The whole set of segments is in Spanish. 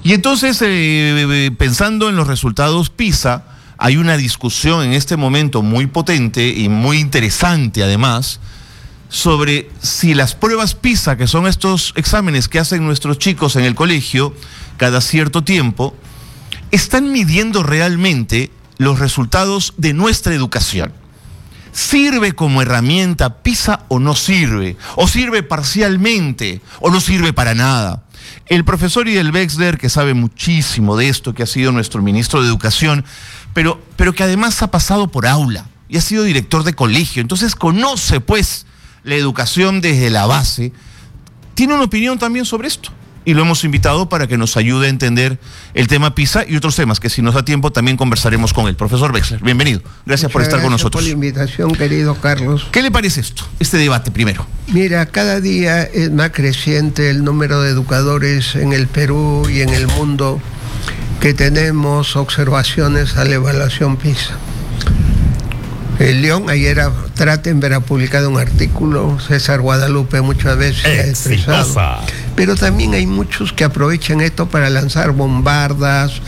Y entonces, pensando en los resultados PISA, hay una discusión en este momento muy potente y muy interesante además, sobre si las pruebas PISA, que son estos exámenes que hacen nuestros chicos en el colegio cada cierto tiempo, están midiendo realmente los resultados de nuestra educación. ¿Sirve como herramienta PISA o no sirve? ¿O sirve parcialmente? ¿O no sirve para nada? El profesor Idel Wexler, que sabe muchísimo de esto, que ha sido nuestro ministro de Educación, pero que además ha pasado por aula y ha sido director de colegio, entonces conoce pues la educación desde la base, tiene una opinión también sobre esto. Y lo hemos invitado para que nos ayude a entender el tema PISA y otros temas que si nos da tiempo también conversaremos con él. Profesor Wexler, bienvenido. Gracias por estar con nosotros. Gracias por la invitación, querido Carlos. ¿Qué le parece esto, este debate primero? Mira, cada día es más creciente el número de educadores en el Perú y en el mundo que tenemos observaciones a la evaluación PISA. El León, ayer Trattenberg ha publicado un artículo, César Guadalupe muchas veces ha expresado. Pero también hay muchos que aprovechan esto para lanzar bombardas,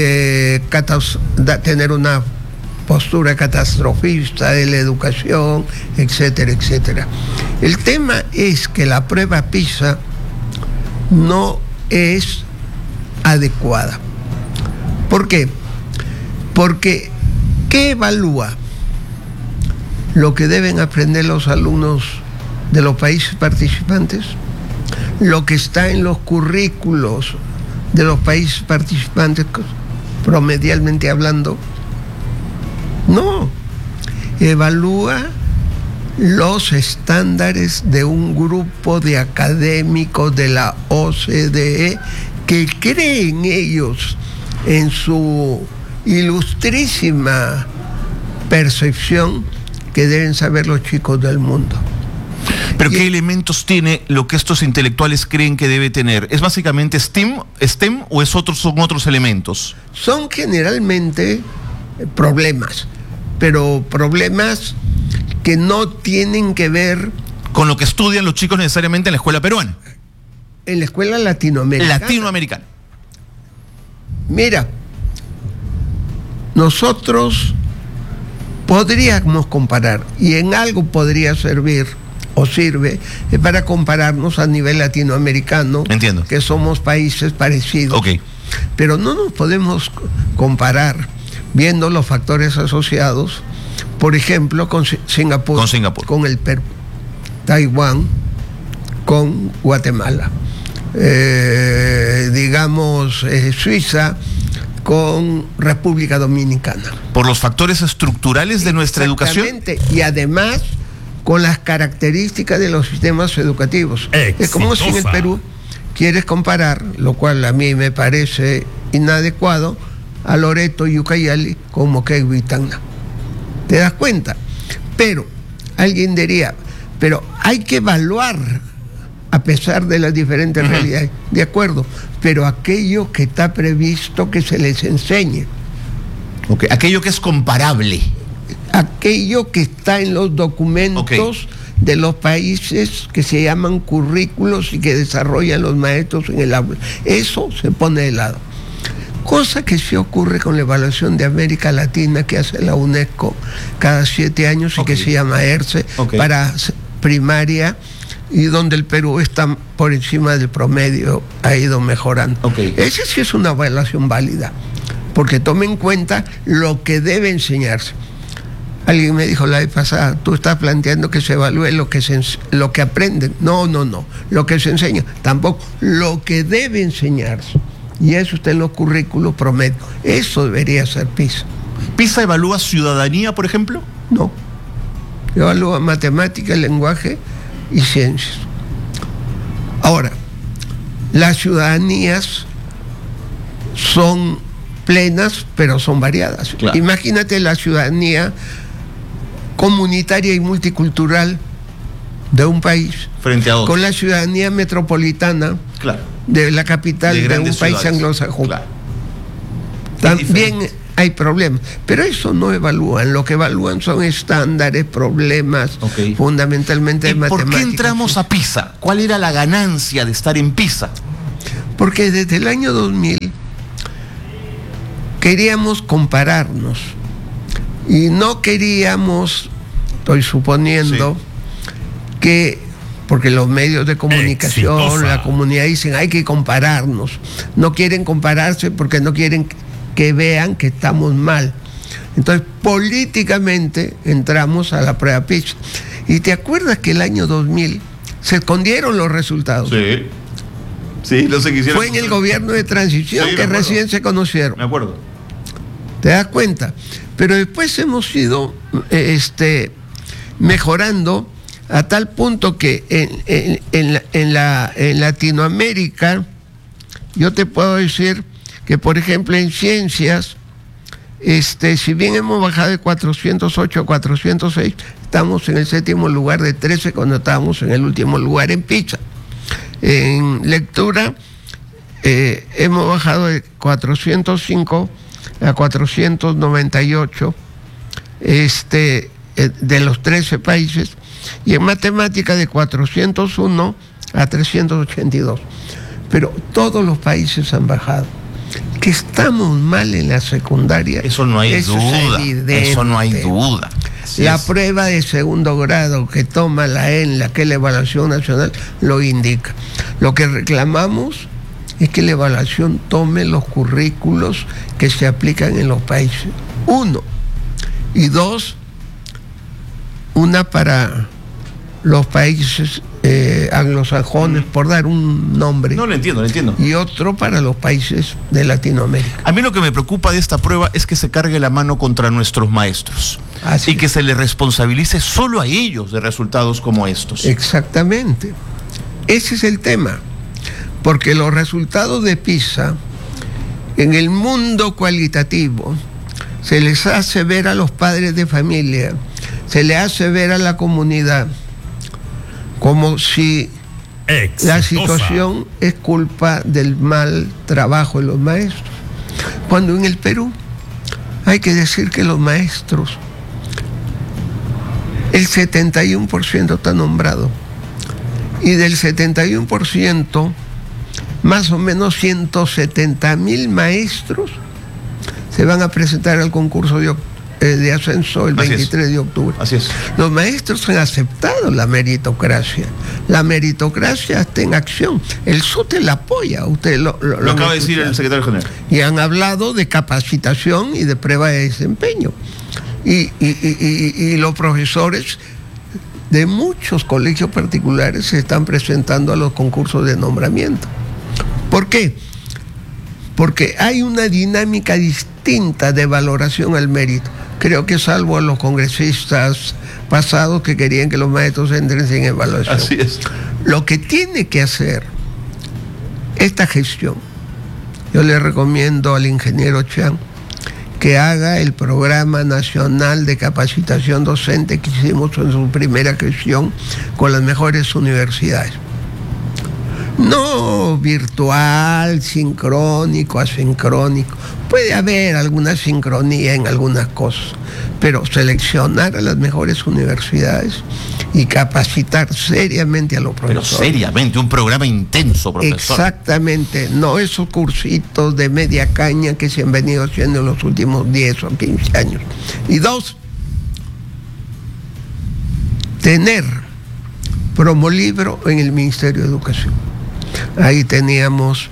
tener una postura catastrofista de la educación, etcétera, etcétera. El tema es que la prueba PISA no es adecuada. ¿Por qué? Porque ¿qué evalúa? Lo que deben aprender los alumnos de los países participantes, lo que está en los currículos de los países participantes, promedialmente hablando. No, evalúa los estándares de un grupo de académicos de la OCDE que creen ellos en su ilustrísima percepción que deben saber los chicos del mundo. ¿Pero qué elementos tiene lo que estos intelectuales creen que debe tener? ¿Es básicamente STEM o son otros elementos? Son generalmente problemas, pero problemas que no tienen que ver con lo que estudian los chicos necesariamente en la escuela peruana. En la escuela latinoamericana. Mira, nosotros podríamos comparar, y en algo podría servir o sirve para compararnos a nivel latinoamericano. Entiendo. Que somos países parecidos. Okay. Pero no nos podemos comparar viendo los factores asociados, por ejemplo, con Singapur, con el Perú, Taiwán, con Guatemala, Suiza, con República Dominicana. ¿Por los factores estructurales de nuestra educación? Exactamente, y además con las características de los sistemas educativos. Exitosa. Es como si en el Perú quieres comparar, lo cual a mí me parece inadecuado, a Loreto y Ucayali con Moquegua y Tacna. ¿Te das cuenta? Pero alguien diría, pero hay que evaluar a pesar de las diferentes realidades. De acuerdo, pero aquello que está previsto que se les enseñe. Okay. Aquello que es comparable. Aquello que está en los documentos de los países que se llaman currículos y que desarrollan los maestros en el aula. Eso se pone de lado. Cosa que sí ocurre con la evaluación de América Latina que hace la UNESCO cada 7 años y que se llama ERCE para primaria, y donde el Perú está por encima del promedio, ha ido mejorando. Esa sí es una evaluación válida, porque toma en cuenta lo que debe enseñarse. Alguien me dijo la vez pasada, tú estás planteando que se evalúe lo que aprenden. No, lo que se enseña, tampoco, lo que debe enseñarse. Y eso está en los currículos promedio. Eso debería ser PISA. ¿PISA evalúa ciudadanía, por ejemplo? No. Evalúa matemática, lenguaje y ciencias. Ahora, las ciudadanías son plenas, pero son variadas. Claro. Imagínate la ciudadanía comunitaria y multicultural de un país frente a otro, con la ciudadanía metropolitana, claro, de la capital de un país anglosajón. Claro. También hay problemas, pero eso no evalúan. Lo que evalúan son estándares, problemas, fundamentalmente de matemáticas. ¿Por qué entramos a PISA? ¿Cuál era la ganancia de estar en PISA? Porque desde el año 2000 queríamos compararnos y no queríamos, estoy suponiendo, que, porque los medios de comunicación, la comunidad dicen hay que compararnos, no quieren compararse porque no quieren que vean que estamos mal. Entonces políticamente entramos a la prueba PISA. Y te acuerdas que el año 2000 se escondieron los resultados. Sí, no sé qué hicieron. Fue en el gobierno de transición que recién se conocieron. Me acuerdo. ¿Te das cuenta? Pero después hemos ido mejorando a tal punto que en Latinoamérica, yo te puedo decir que, por ejemplo, en ciencias, si bien hemos bajado de 408 a 406, estamos en el 7º lugar de 13 cuando estábamos en el último lugar en PISA. En lectura hemos bajado de 405 a 498 de los 13 países, y en matemática de 401 a 382. Pero todos los países han bajado. Que estamos mal en la secundaria, eso no hay duda. Eso no hay duda. La prueba de segundo grado que toma la ENLA, que es la evaluación nacional, lo indica. Lo que reclamamos es que la evaluación tome los currículos que se aplican en los países. 1. Y 2, una para los países anglosajones, por dar un nombre. No, lo entiendo. Y otro para los países de Latinoamérica. A mí lo que me preocupa de esta prueba es que se cargue la mano contra nuestros maestros. Así y que se les responsabilice solo a ellos de resultados como estos. Exactamente. Ese es el tema. Porque los resultados de PISA, en el mundo cualitativo, se les hace ver a los padres de familia, se les hace ver a la comunidad, como si la situación es culpa del mal trabajo de los maestros. Cuando en el Perú hay que decir que los maestros, el 71% está nombrado, y del 71%, más o menos 170.000 maestros se van a presentar al concurso de ascenso el 23 de octubre. Así es. Los maestros han aceptado la meritocracia. La meritocracia está en acción. El SUTE la apoya. Usted lo acaba de decir el secretario general. Y han hablado de capacitación y de prueba de desempeño. Y los profesores de muchos colegios particulares se están presentando a los concursos de nombramiento. ¿Por qué? Porque hay una dinámica distinta de valoración al mérito. Creo que salvo a los congresistas pasados que querían que los maestros entren sin evaluación. Así es. Lo que tiene que hacer esta gestión, yo le recomiendo al ingeniero Chan que haga el programa nacional de capacitación docente que hicimos en su primera gestión con las mejores universidades. No virtual, sincrónico, asincrónico. Puede haber alguna sincronía en algunas cosas, pero seleccionar a las mejores universidades y capacitar seriamente a los profesores. Pero seriamente, un programa intenso, profesor. Exactamente, no esos cursitos de media caña que se han venido haciendo en los últimos 10 o 15 años. Y 2, tener promolibro en el Ministerio de Educación. Ahí teníamos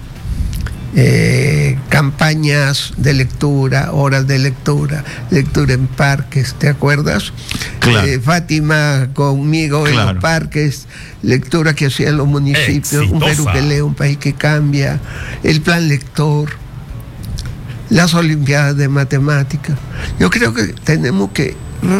campañas de lectura, horas de lectura, lectura en parques, ¿te acuerdas? Claro. Fátima conmigo en los parques, lectura que hacían los municipios, exitosa. Un Perú que lee, un país que cambia, el plan lector, las olimpiadas de matemáticas. Yo creo que tenemos que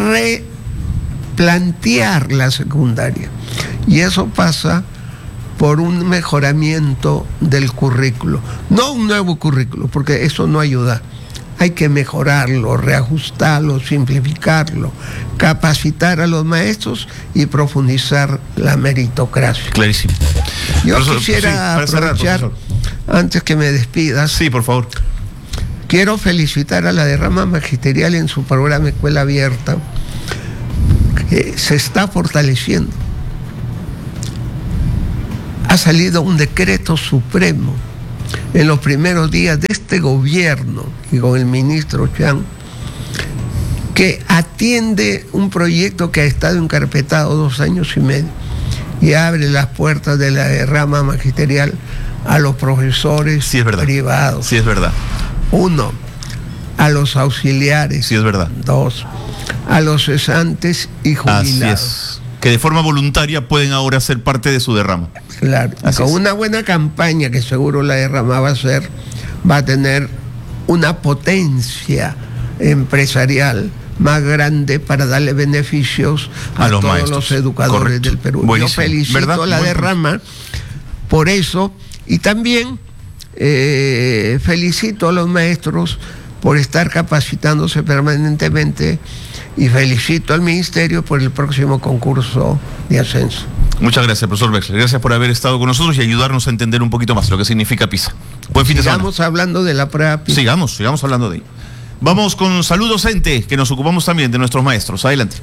replantear la secundaria, y eso pasa por un mejoramiento del currículo. No un nuevo currículo, porque eso no ayuda. Hay que mejorarlo, reajustarlo, simplificarlo, capacitar a los maestros y profundizar la meritocracia. Clarísimo. Yo quisiera aprovechar, antes que me despidas. Sí, por favor. Quiero felicitar a la derrama magisterial en su programa Escuela Abierta, que se está fortaleciendo. Ha salido un decreto supremo en los primeros días de este gobierno y con el ministro Chang, que atiende un proyecto que ha estado encarpetado 2 años y medio y abre las puertas de la rama magisterial a los profesores sí, es verdad. Privados. Sí, es verdad. 1, a los auxiliares. Sí, es verdad. 2, a los cesantes y jubilados. Así es. Que de forma voluntaria pueden ahora ser parte de su derrama. Claro. Así con es. una buena campaña que seguro la derrama va a tener una potencia empresarial más grande para darle beneficios a todos maestros. los educadores Correcto. del Perú. Buenísimo. Yo felicito ¿Verdad? a la derrama por eso, y también felicito a los maestros por estar capacitándose permanentemente, y felicito al ministerio por el próximo concurso de ascenso. Muchas gracias, profesor Wexler. Gracias por haber estado con nosotros y ayudarnos a entender un poquito más lo que significa PISA. Buen fin de semana. Sigamos hablando de la prueba PISA. Sigamos hablando de ello. Vamos con Salud Docente, que nos ocupamos también de nuestros maestros. Adelante.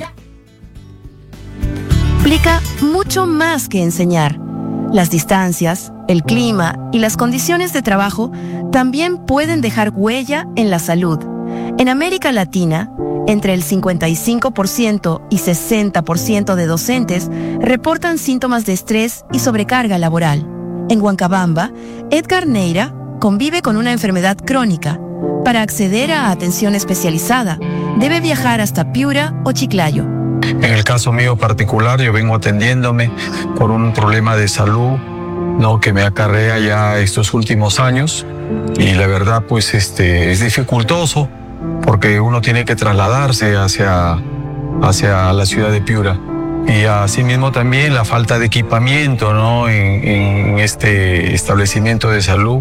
Implica mucho más que enseñar. Las distancias, el clima y las condiciones de trabajo también pueden dejar huella en la salud. En América Latina, entre el 55% y 60% de docentes reportan síntomas de estrés y sobrecarga laboral. En Huancabamba, Edgar Neira convive con una enfermedad crónica. Para acceder a atención especializada, debe viajar hasta Piura o Chiclayo. En el caso mío particular, yo vengo atendiéndome por un problema de salud, ¿no?, que me acarrea ya estos últimos años, y la verdad pues es dificultoso porque uno tiene que trasladarse hacia la ciudad de Piura, y asimismo también la falta de equipamiento, ¿no?, en este establecimiento de salud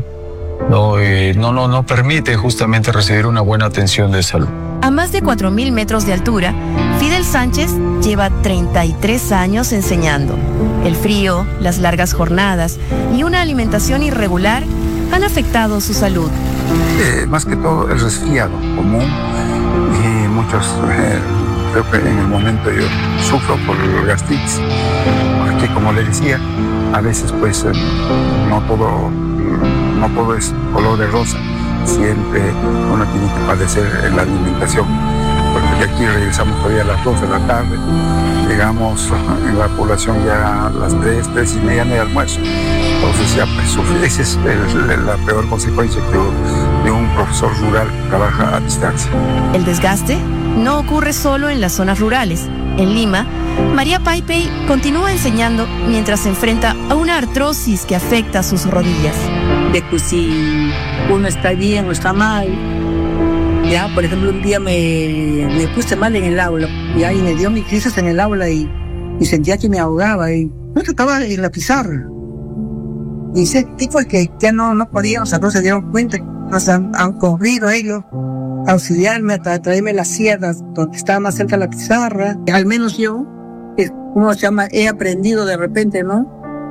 no permite justamente recibir una buena atención de salud. A más de 4.000 metros de altura, Fidel Sánchez lleva 33 años enseñando. El frío, las largas jornadas y una alimentación irregular han afectado su salud. Más que todo el resfriado común, y muchos, creo que en el momento yo sufro por gastritis, porque como le decía, a veces pues no todo es color de rosa, siempre uno tiene que padecer en la alimentación, porque aquí regresamos todavía a las 2 de la tarde, llegamos en la población ya a las 3:30 de almuerzo, entonces ya pues sufre. Esa es la peor consecuencia de un profesor rural que trabaja a distancia. El desgaste no ocurre solo en las zonas rurales. En Lima, María Paipey continúa enseñando mientras se enfrenta a una artrosis que afecta sus rodillas. De que si uno está bien o está mal. Ya, por ejemplo, un día me puse mal en el aula, ya, y me dio mi crisis en el aula y sentía que me ahogaba y no tocaba en la pizarra. Y ese tipo que ya no podíamos, o se dieron cuenta, nos han corrido ellos a auxiliarme, a traerme las sierras donde estaba más cerca de la pizarra. Al menos yo, he aprendido de repente, ¿no?,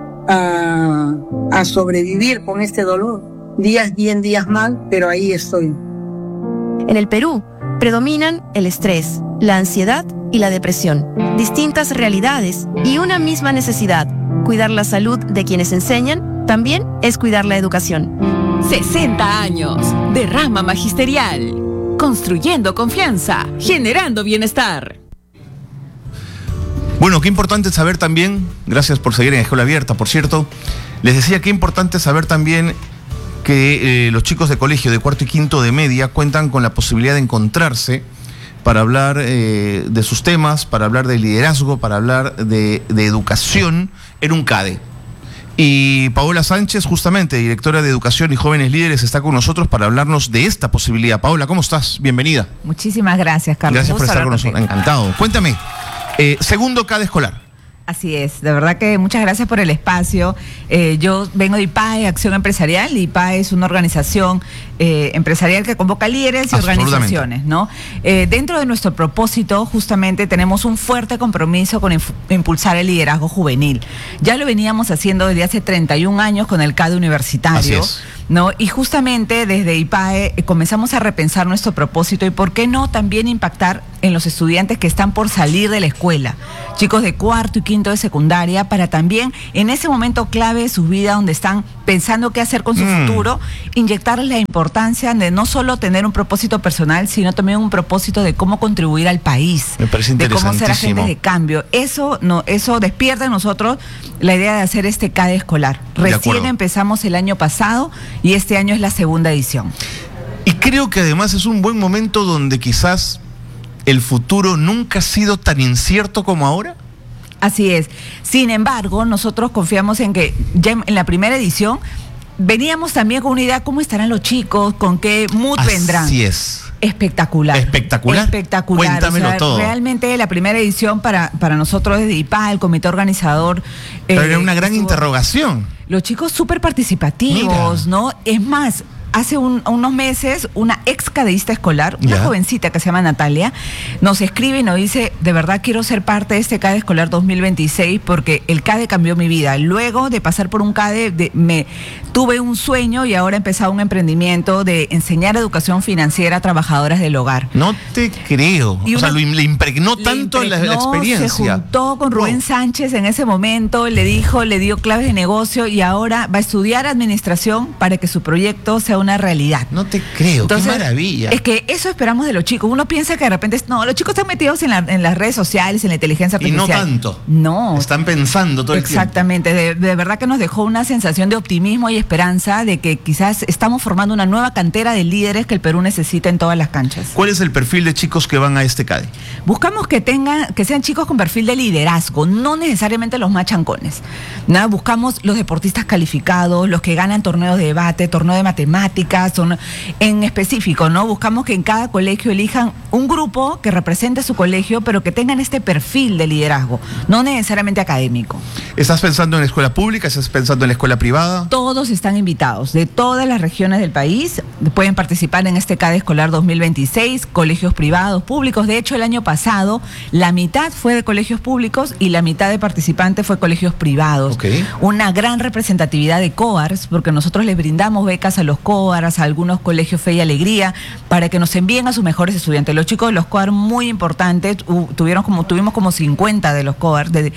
a sobrevivir con este dolor. Días bien, días mal, pero ahí estoy. En el Perú, predominan el estrés, la ansiedad y la depresión. Distintas realidades y una misma necesidad. Cuidar la salud de quienes enseñan también es cuidar la educación. 60 años de rama magisterial. Construyendo confianza, generando bienestar. Bueno, qué importante saber también, gracias por seguir en Escuela Abierta, por cierto, les decía qué importante saber también que los chicos de colegio de cuarto y quinto de media cuentan con la posibilidad de encontrarse para hablar de sus temas, para hablar de liderazgo, para hablar de educación en un CADE. Y Paola Sánchez, justamente, directora de Educación y Jóvenes Líderes, está con nosotros para hablarnos de esta posibilidad. Paola, ¿cómo estás? Bienvenida. Muchísimas gracias, Carlos. Gracias por estar con nosotros. Encantado. Cuéntame, segundo CADE escolar. Así es, de verdad que muchas gracias por el espacio. Yo vengo de IPAE, Acción Empresarial. IPAE es una organización empresarial que convoca líderes y organizaciones, ¿no? Dentro de nuestro propósito, justamente, tenemos un fuerte compromiso con impulsar el liderazgo juvenil. Ya lo veníamos haciendo desde hace 31 años con el CADE universitario. ¿no? Y justamente desde IPAE comenzamos a repensar nuestro propósito y por qué no también impactar en los estudiantes que están por salir de la escuela, chicos de cuarto y quinto de secundaria, para también en ese momento clave de su vida donde están pensando qué hacer con su futuro, inyectarles la importancia de no solo tener un propósito personal, sino también un propósito de cómo contribuir al país, me parece de cómo ser interesantísimo. agentes de cambio. Eso despierta en nosotros la idea de hacer este CADE escolar. Recién empezamos el año pasado y este año es la segunda edición. Y creo que además es un buen momento donde quizás el futuro nunca ha sido tan incierto como ahora. Así es. Sin embargo, nosotros confiamos en que ya en la primera edición veníamos también con una idea, ¿cómo estarán los chicos? ¿Con qué mood vendrán? Así es. Espectacular. Espectacular. Espectacular. Cuéntamelo todo. Realmente la primera edición para nosotros desde IPA, el comité organizador. Pero era una gran interrogación. Los chicos súper participativos, ¿no? Es más, hace unos meses, una ex cadeísta escolar, una jovencita que se llama Natalia, nos escribe y nos dice, de verdad quiero ser parte de este CADE escolar 2026 porque el CADE cambió mi vida. Luego de pasar por un CADE, tuve un sueño y ahora he empezado un emprendimiento de enseñar educación financiera a trabajadoras del hogar. No te creo. Y o sea, le impregnó tanto la experiencia. Se juntó con Rubén Sánchez en ese momento, le dio claves de negocio y ahora va a estudiar administración para que su proyecto sea una realidad. No te creo. Entonces, qué maravilla. Es que eso esperamos de los chicos. Uno piensa que de repente, no, los chicos están metidos en las redes sociales, en la inteligencia artificial. Y no tanto. No. Están pensando todo el tiempo. Exactamente. De verdad que nos dejó una sensación de optimismo y esperanza de que quizás estamos formando una nueva cantera de líderes que el Perú necesita en todas las canchas. ¿Cuál es el perfil de chicos que van a este CADE? Buscamos que sean chicos con perfil de liderazgo, no necesariamente los más chancones. Nada, buscamos los deportistas calificados, los que ganan torneos de debate, torneo de matemáticas, en específico, ¿no? Buscamos que en cada colegio elijan un grupo que represente su colegio, pero que tengan este perfil de liderazgo, no necesariamente académico. ¿Estás pensando en la escuela pública? ¿Estás pensando en la escuela privada? Todos están invitados, de todas las regiones del país, pueden participar en este CADE escolar 2026, colegios privados, públicos. De hecho, el año pasado, la mitad fue de colegios públicos y la mitad de participantes fue colegios privados. Una gran representatividad de COARs, porque nosotros les brindamos becas a los COARs, a algunos colegios Fe y Alegría, para que nos envíen a sus mejores estudiantes. Los chicos de los COARs, muy importantes, tuvimos como 50 de los COARs, de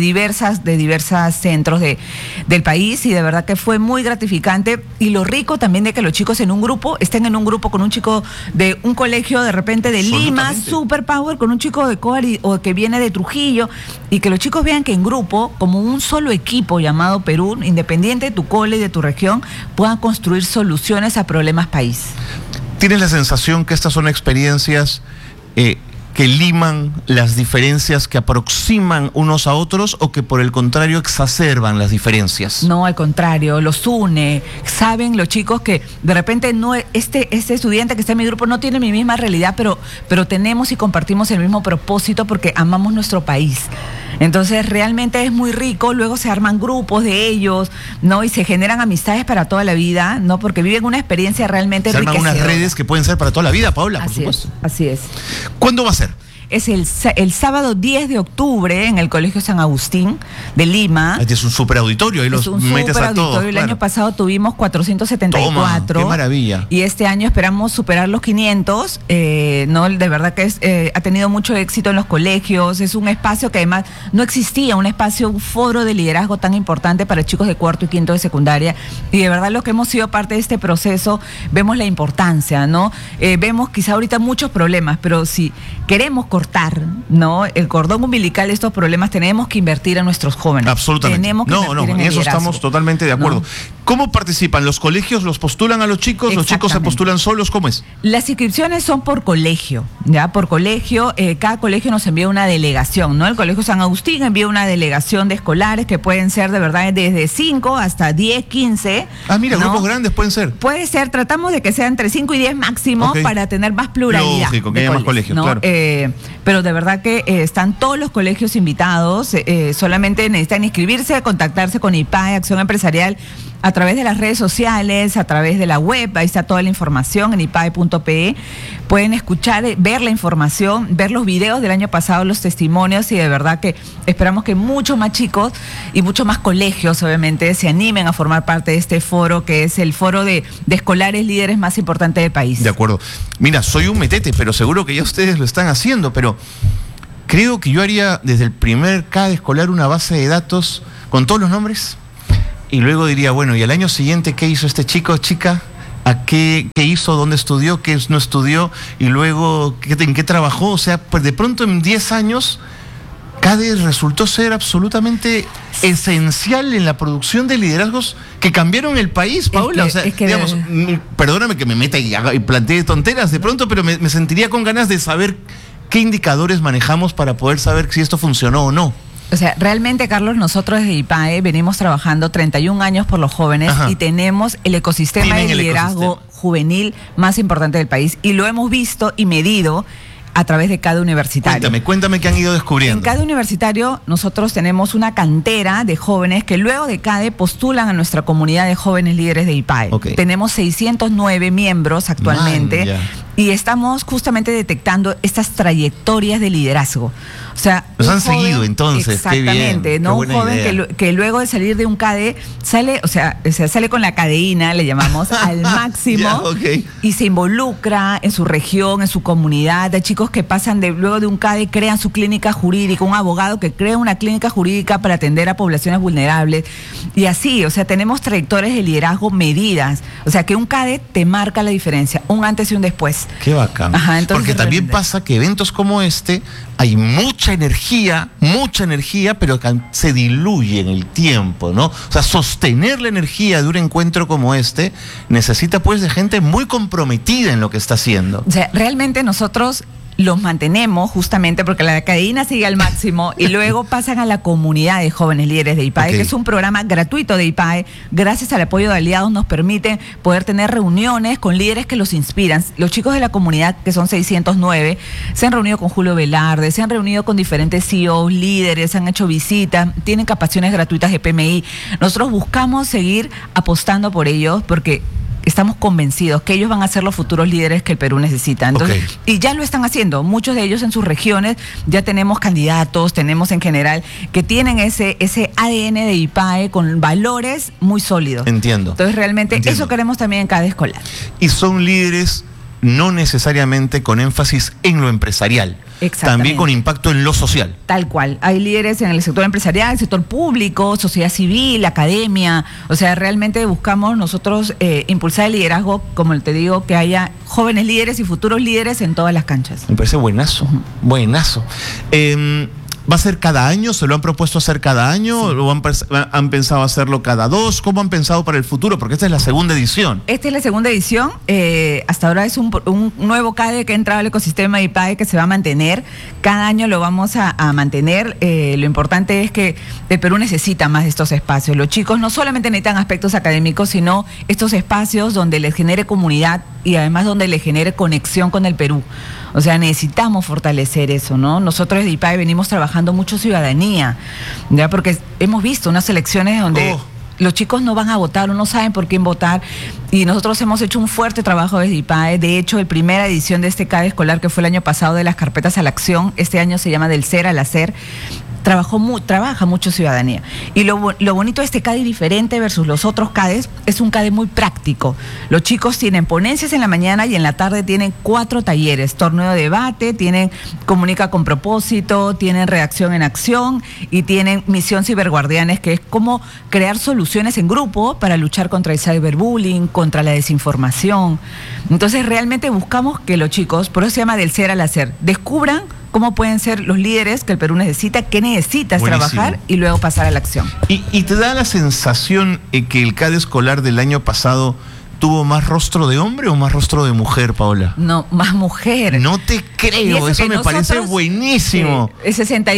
diversas centros del país, y de verdad que fue muy gratificante. Y lo rico también de que los chicos estén en un grupo con un chico de un colegio de repente de Lima, super power, con un chico de COAR o que viene de Trujillo, y que los chicos vean que en grupo, como un solo equipo llamado Perú, independiente de tu cole y de tu región, puedan construir soluciones a problemas país. ¿Tienes la sensación que estas son experiencias que liman las diferencias, que aproximan unos a otros, o que por el contrario exacerban las diferencias? No, al contrario, los une. Saben los chicos que de repente no este estudiante que está en mi grupo no tiene mi misma realidad, pero tenemos y compartimos el mismo propósito porque amamos nuestro país. Entonces realmente es muy rico. Luego se arman grupos de ellos, ¿no? Y se generan amistades para toda la vida, ¿no? Porque viven una experiencia realmente enriquecedora. Se arman unas redes que pueden ser para toda la vida, Paola, por supuesto. Así es. ¿Cuándo va a ser? Es el sábado 10 de octubre en el Colegio San Agustín de Lima. Este es un superauditorio, ahí los metes a todos. El año pasado tuvimos 474. Toma, qué maravilla. Y este año esperamos superar los 500. No, de verdad que ha tenido mucho éxito en los colegios. Es un espacio que además no existía, un foro de liderazgo tan importante para chicos de cuarto y quinto de secundaria. Y de verdad los que hemos sido parte de este proceso vemos la importancia, ¿no? Vemos quizá ahorita muchos problemas, pero si queremos cortar, ¿no?, el cordón umbilical de estos problemas, tenemos que invertir en nuestros jóvenes. Absolutamente. Tenemos que invertir en eso liderazgo. estamos totalmente de acuerdo. ¿No? ¿Cómo participan? ¿Los colegios los postulan a los chicos? ¿Los chicos se postulan solos? ¿Cómo es? Las inscripciones son por colegio, ¿ya? Por colegio, cada colegio nos envía una delegación, ¿no? El Colegio San Agustín envía una delegación de escolares que pueden ser de verdad desde 5 hasta 10, 15. Ah, mira, ¿no? Grupos grandes pueden ser. Puede ser, tratamos de que sea entre 5 y 10 máximo para tener más pluralidad. Lógico, que haya más colegios, ¿no? claro. pero de verdad que están todos los colegios invitados, solamente necesitan inscribirse, contactarse con IPAE, Acción Empresarial, a través de las redes sociales, a través de la web, ahí está toda la información en ipae.pe. Pueden escuchar, ver la información, ver los videos del año pasado, los testimonios, y de verdad que esperamos que muchos más chicos y muchos más colegios, obviamente, se animen a formar parte de este foro, que es el foro de escolares líderes más importante del país. De acuerdo. Mira, soy un metete, pero seguro que ya ustedes lo están haciendo, pero creo que yo haría desde el primer CADE escolar una base de datos con todos los nombres. Y luego diría, bueno, ¿y al año siguiente qué hizo este chico o chica? ¿A qué hizo? ¿Dónde estudió? ¿Qué no estudió? Y luego, ¿en qué trabajó? O sea, pues de pronto en 10 años, CADE resultó ser absolutamente esencial en la producción de liderazgos que cambiaron el país, Paola. Digamos, perdóname que me meta y plantee tonteras de pronto, pero me sentiría con ganas de saber qué indicadores manejamos para poder saber si esto funcionó o no. O sea, realmente, Carlos, nosotros desde IPAE venimos trabajando 31 años por los jóvenes y tenemos el ecosistema de liderazgo juvenil más importante del país, y lo hemos visto y medido a través de CADE Universitario. Cuéntame qué han ido descubriendo. En CADE Universitario nosotros tenemos una cantera de jóvenes que luego de CADE postulan a nuestra comunidad de jóvenes líderes de IPAE. Tenemos 609 miembros actualmente y estamos justamente detectando estas trayectorias de liderazgo. O sea, los han seguido entonces. Exactamente, qué bien, ¿no? Un joven que luego de salir de un CADE sale, sale con la cadeína, le llamamos, al máximo, y se involucra en su región, en su comunidad. Hay chicos que pasan luego de un CADE, crean su clínica jurídica, un abogado que crea una clínica jurídica para atender a poblaciones vulnerables. Y así, o sea, tenemos trayectorias de liderazgo medidas. O sea, que un CADE te marca la diferencia, un antes y un después. Qué bacán. Porque también pasa que eventos como este, hay mucha energía, pero se diluye en el tiempo, ¿no? O sea, sostener la energía de un encuentro como este necesita pues de gente muy comprometida en lo que está haciendo. O sea, realmente nosotros los mantenemos justamente porque la cadeína sigue al máximo y luego pasan a la comunidad de jóvenes líderes de IPAE, que es un programa gratuito de IPAE. Gracias al apoyo de aliados nos permiten poder tener reuniones con líderes que los inspiran. Los chicos de la comunidad, que son 609, se han reunido con Julio Velarde, se han reunido con diferentes CEOs, líderes, han hecho visitas, tienen capacitaciones gratuitas de PMI. Nosotros buscamos seguir apostando por ellos porque estamos convencidos que ellos van a ser los futuros líderes que el Perú necesita. Entonces, y ya lo están haciendo. Muchos de ellos en sus regiones ya tenemos candidatos, tenemos en general que tienen ese ADN de IPAE con valores muy sólidos. Entiendo. Entonces, realmente eso queremos también en CADE escolar. Y son líderes no necesariamente con énfasis en lo empresarial, también con impacto en lo social. Tal cual. Hay líderes en el sector empresarial, sector público, sociedad civil, academia. O sea, realmente buscamos nosotros impulsar el liderazgo, como te digo, que haya jóvenes líderes y futuros líderes en todas las canchas. Me parece buenazo, buenazo. ¿Va a ser cada año? ¿Se lo han propuesto hacer cada año? ¿O han pensado hacerlo cada 2? ¿Cómo han pensado para el futuro? Porque esta es la segunda edición. Esta es la segunda edición. Hasta ahora es un nuevo CADE que ha entrado al ecosistema de IPAE que se va a mantener. Cada año lo vamos a mantener. Lo importante es que el Perú necesita más de estos espacios. Los chicos no solamente necesitan aspectos académicos, sino estos espacios donde les genere comunidad y además donde les genere conexión con el Perú. O sea, necesitamos fortalecer eso, ¿no? Nosotros de IPAE venimos trabajando mucho ciudadanía, ¿ya? Porque hemos visto unas elecciones donde los chicos no van a votar o no saben por quién votar, y nosotros hemos hecho un fuerte trabajo desde IPAE. De hecho, la primera edición de este CADE escolar, que fue el año pasado, de las carpetas a la acción, este año se llama Del Ser al Hacer, trabaja mucho ciudadanía. Y lo bonito de este CADE diferente versus los otros CADEs, es un CADE muy práctico. Los chicos tienen ponencias en la mañana y en la tarde tienen 4 talleres, torneo de debate, tienen comunica con propósito, tienen redacción en acción y tienen misión ciberguardianes, que es cómo crear soluciones en grupo para luchar contra el cyberbullying, contra la desinformación. Entonces realmente buscamos que los chicos, por eso se llama Del Ser al Hacer, descubran cómo pueden ser los líderes que el Perú necesita, qué necesitas trabajar y luego pasar a la acción. ¿Y te da la sensación que el CADE escolar del año pasado tuvo más rostro de hombre o más rostro de mujer, Paola? No, más mujer. No te creo, eso me parece buenísimo. El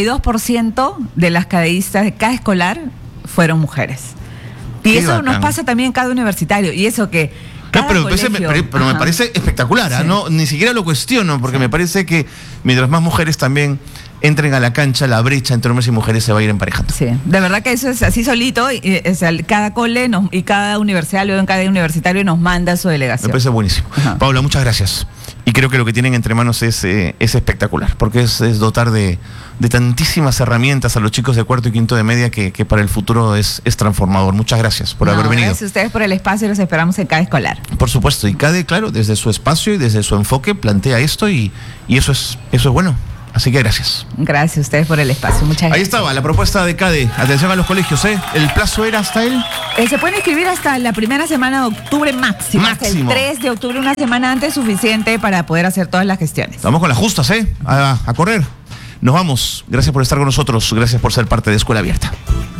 62% de las cadeístas de CADE escolar fueron mujeres. Y eso nos pasa también en CADE universitario. Y eso que Pero me parece espectacular, sí. ¿No? Ni siquiera lo cuestiono, porque me parece que mientras más mujeres también entren a la cancha, la brecha entre hombres y mujeres se va a ir emparejando. Sí, de verdad que eso es así solito, cada cole y cada universidad, luego en cada universitario nos manda su delegación. Me parece buenísimo. Paula, muchas gracias. Y creo que lo que tienen entre manos es espectacular, porque es dotar de tantísimas herramientas a los chicos de cuarto y quinto de media que para el futuro es transformador. Muchas gracias por haber venido. Gracias a ustedes por el espacio y los esperamos en CADE Escolar. Por supuesto, y CADE, claro, desde su espacio y desde su enfoque plantea esto y eso es bueno. Así que gracias. Gracias a ustedes por el espacio. Muchas gracias. Ahí estaba la propuesta de CADE. Atención a los colegios, ¿eh? ¿El plazo era hasta él? Se puede inscribir hasta la primera semana de octubre máximo. Hasta el 3 de octubre, una semana antes, suficiente para poder hacer todas las gestiones. Vamos con las justas, ¿eh? A correr. Nos vamos. Gracias por estar con nosotros. Gracias por ser parte de Escuela Abierta.